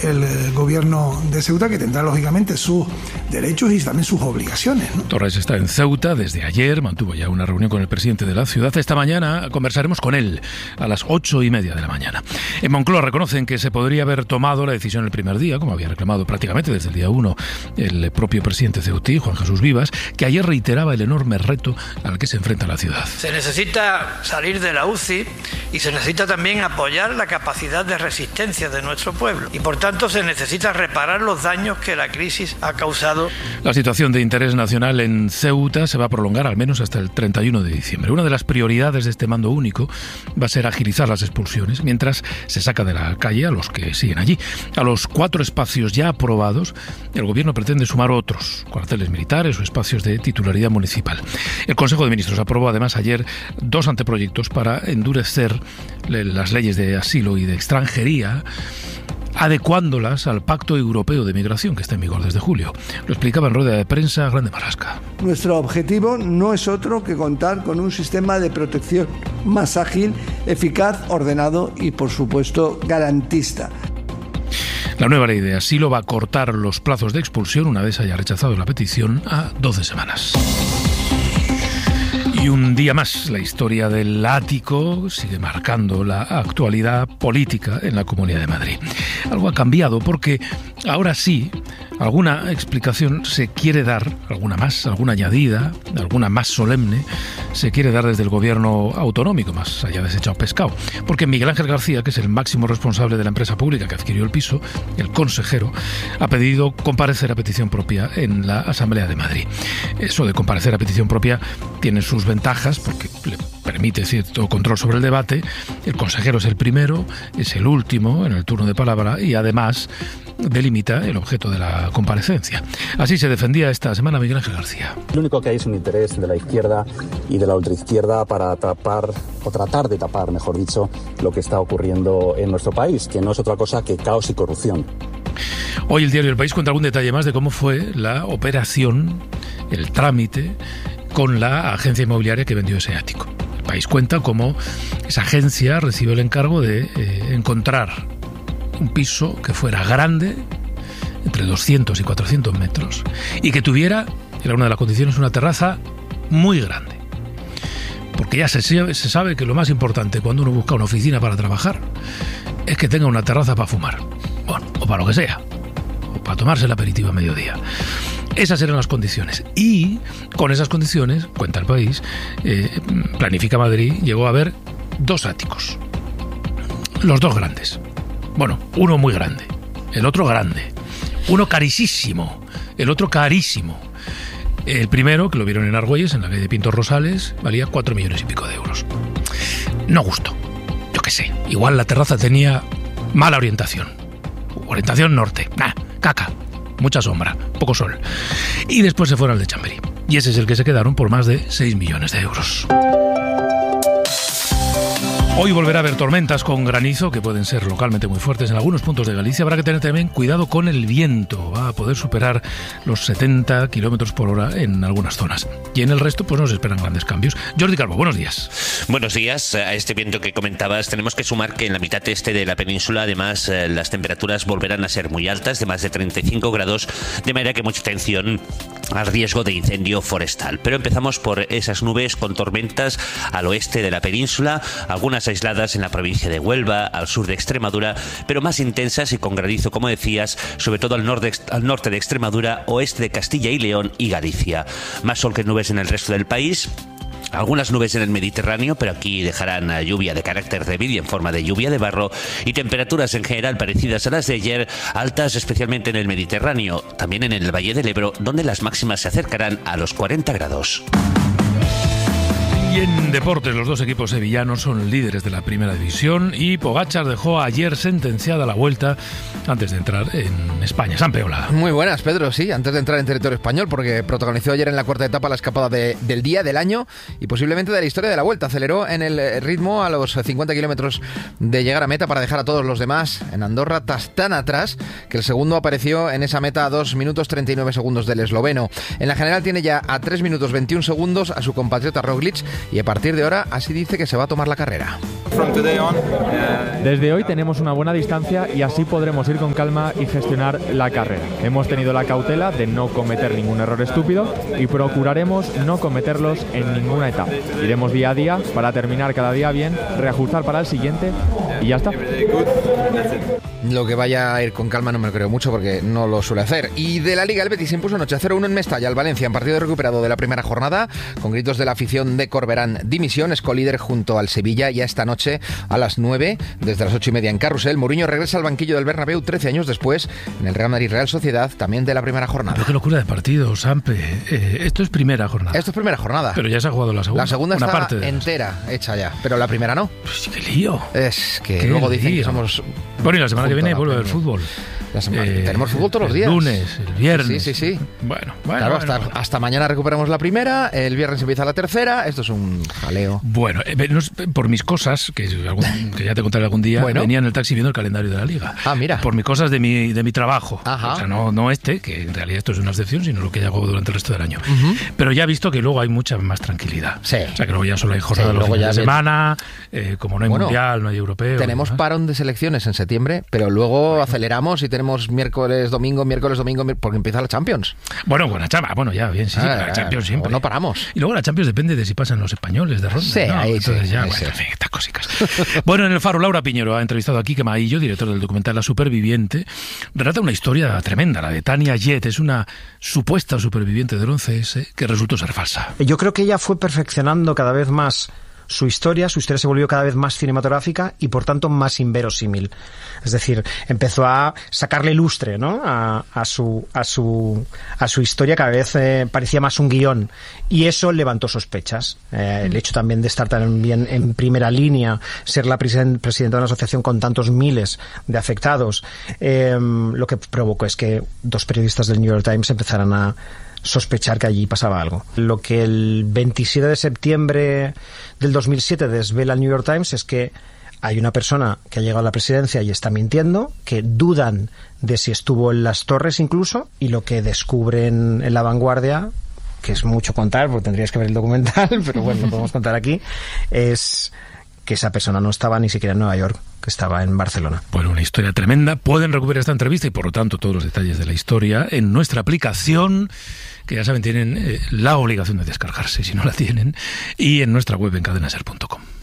el gobierno de Ceuta, que tendrá lógicamente sus derechos y también sus obligaciones, ¿no? Torres está en Ceuta desde ayer, mantuvo ya una reunión con el presidente de la ciudad. Esta mañana conversaremos con él a las 8:30 de la mañana. En Moncloa reconocen que se podría haber tomado la decisión el primer día, como había reclamado prácticamente desde el día 1 el propio presidente ceutí, Juan Jesús Vivas, que ayer reiteraba el enorme reto al que se enfrenta la ciudad. Se necesita salir de la UCI y se necesita también apoyar la capacidad de resistencia de nuestro pueblo. Y por tanto se necesita reparar los daños que la crisis ha causado. La situación de interés nacional en Ceuta se va a prolongar al menos hasta el 31 de diciembre. Una de las prioridades de este mando único va a ser agilizar las expulsiones, mientras se saca de la calle a los que siguen allí. A los 4 espacios ya aprobados, el gobierno pretende sumar otros, cuarteles militares o espacios de titularidad municipal. El Consejo de Ministros aprobó además ayer 2 anteproyectos para endurecer las leyes de asilo y de extranjería, adecuándolas al Pacto Europeo de Migración que está en vigor desde julio. Lo explicaba en rueda de prensa Grande Marlaska. Nuestro objetivo no es otro que contar con un sistema de protección más ágil, eficaz, ordenado y, por supuesto, garantista. La nueva ley de asilo va a cortar los plazos de expulsión, una vez haya rechazado la petición, a 12 semanas. Y un día más, la historia del ático sigue marcando la actualidad política en la Comunidad de Madrid. Algo ha cambiado porque ahora sí, alguna explicación se quiere dar, alguna más, alguna añadida, alguna más solemne, se quiere dar desde el gobierno autonómico, más allá de ese chao pescado. Porque Miguel Ángel García, que es el máximo responsable de la empresa pública que adquirió el piso, el consejero, ha pedido comparecer a petición propia en la Asamblea de Madrid. Eso de comparecer a petición propia tiene sus ventajas porque le permite cierto control sobre el debate. El consejero es el primero, es el último en el turno de palabra y además delimita el objeto de la comparecencia. Así se defendía esta semana Miguel Ángel García. Lo único que hay es un interés de la izquierda y de la ultraizquierda para tapar, o tratar de tapar, mejor dicho, lo que está ocurriendo en nuestro país, que no es otra cosa que caos y corrupción. Hoy el diario El País cuenta algún detalle más de cómo fue la operación, el trámite, con la agencia inmobiliaria que vendió ese ático. El País cuenta cómo esa agencia recibió el encargo de encontrar un piso que fuera grande, entre 200 y 400 metros, y que tuviera, era una de las condiciones, una terraza muy grande. Porque ya se sabe que lo más importante cuando uno busca una oficina para trabajar es que tenga una terraza para fumar, bueno, o para lo que sea, o para tomarse el aperitivo a mediodía. Esas eran las condiciones. Y con esas condiciones, cuenta El País, Planifica Madrid llegó a ver 2 áticos. Los 2 grandes. Bueno, uno muy grande, el otro grande. Uno carísimo, el otro carísimo. El primero, que lo vieron en Argüelles, en la calle de Pintos Rosales, valía 4 millones y pico de euros. No gustó. Yo qué sé. Igual la terraza tenía mala orientación. Orientación norte. Caca. Mucha sombra, poco sol. Y después se fueron al de Chamberí. Y ese es el que se quedaron por más de 6 millones de euros. Hoy volverá a haber tormentas con granizo que pueden ser localmente muy fuertes en algunos puntos de Galicia. Habrá que tener también cuidado con el viento. Va a poder superar los 70 kilómetros por hora en algunas zonas. Y en el resto, pues nos esperan grandes cambios. Jordi Calvo, buenos días. Buenos días. A este viento que comentabas, tenemos que sumar que en la mitad este de la península, además, las temperaturas volverán a ser muy altas, de más de 35 grados, de manera que mucha atención al riesgo de incendio forestal. Pero empezamos por esas nubes con tormentas al oeste de la península, algunas aisladas en la provincia de Huelva, al sur de Extremadura, pero más intensas y con granizo, como decías, sobre todo al norte de Extremadura, oeste de Castilla y León y Galicia. Más sol que nubes en el resto del país. Algunas nubes en el Mediterráneo, pero aquí dejarán lluvia de carácter débil y en forma de lluvia de barro, y temperaturas en general parecidas a las de ayer, altas especialmente en el Mediterráneo, también en el Valle del Ebro, donde las máximas se acercarán a los 40 grados. Y en deportes, los 2 equipos sevillanos son líderes de la primera división y Pogačar dejó ayer sentenciada la vuelta antes de entrar en España. Sampeola. Muy buenas, Pedro, sí, antes de entrar en territorio español, porque protagonizó ayer en la cuarta etapa la escapada del día, del año y posiblemente de la historia de la vuelta. Aceleró en el ritmo a los 50 kilómetros de llegar a meta para dejar a todos los demás en Andorra tan atrás que el segundo apareció en esa meta a 2 minutos 39 segundos del esloveno. En la general tiene ya a 3 minutos 21 segundos a su compatriota Roglic y a partir de ahora así dice que se va a tomar la carrera. Desde hoy tenemos una buena distancia y así podremos ir con calma y gestionar la carrera. Hemos tenido la cautela de no cometer ningún error estúpido y procuraremos no cometerlos en ninguna etapa. Iremos día a día para terminar cada día bien, reajustar para el siguiente y ya está. Lo que vaya a ir con calma no me lo creo mucho porque no lo suele hacer. Y de la Liga, el Betis impuso anoche 0-1 en Mestalla al Valencia en partido recuperado de la primera jornada, con gritos de la afición de Corberán. Dimisión, es colíder junto al Sevilla, ya esta noche a las 9, desde las 8:30 en Carrusel. Mourinho regresa al banquillo del Bernabéu 13 años después en el Real Madrid Real Sociedad, también de la primera jornada. Pero qué locura de partido, Sampe. Esto es primera jornada. Esto es primera jornada. Pero ya se ha jugado la segunda. La segunda una está parte entera hecha ya, pero la primera no. Pues qué lío. Es que luego dicen que somos... Bueno, y la semana que viene vuelve el fútbol. Tenemos fútbol todos los días. El lunes, el viernes. Sí. Bueno. Claro, hasta mañana recuperamos la primera, el viernes empieza la tercera, esto es un jaleo. Bueno, por mis cosas, que ya te contaré algún día, venía en el taxi viendo el calendario de la Liga. Ah, mira. Por mis cosas de mi trabajo. Ajá. O sea, no que en realidad esto es una excepción, sino lo que hago durante el resto del año. Pero ya he visto que luego hay mucha más tranquilidad. Sí. O sea, que luego ya solo hay jornada los fines de semana, como no hay mundial, no hay europeo. Tenemos parón de selecciones en septiembre, pero luego aceleramos y tenemos miércoles, domingo, porque empieza la Champions. Bueno, ya, bien, sí, la Champions siempre. No paramos. Y luego la Champions depende de si pasan los españoles de ronda. Sí, ¿no? ahí entonces sí, ya, ahí bueno, sí. en fin, estas cositas. Bueno, en el Faro, Laura Piñero ha entrevistado a Quique Maillo, director del documental La Superviviente. Relata una historia tremenda, la de Tania Jet. Es una supuesta superviviente del 11S que resultó ser falsa. Yo creo que ella fue perfeccionando cada vez más su historia se volvió cada vez más cinematográfica y por tanto más inverosímil. Es decir, empezó a sacarle lustre, ¿no? a su historia, cada vez parecía más un guión, y eso levantó sospechas. El hecho también de estar tan bien en primera línea, ser la presidenta de una asociación con tantos miles de afectados, lo que provocó es que dos periodistas del New York Times empezaran a sospechar que allí pasaba algo. Lo que el 27 de septiembre del 2007 desvela el New York Times es que hay una persona que ha llegado a la presidencia y está mintiendo, que dudan de si estuvo en las torres incluso, y lo que descubren en La Vanguardia, que es mucho contar porque tendrías que ver el documental, pero bueno, lo podemos contar aquí, es que esa persona no estaba ni siquiera en Nueva York, que estaba en Barcelona. Bueno, una historia tremenda. Pueden recuperar esta entrevista y por lo tanto todos los detalles de la historia en nuestra aplicación, que ya saben, tienen la obligación de descargarse si no la tienen, y en nuestra web en cadenaser.com.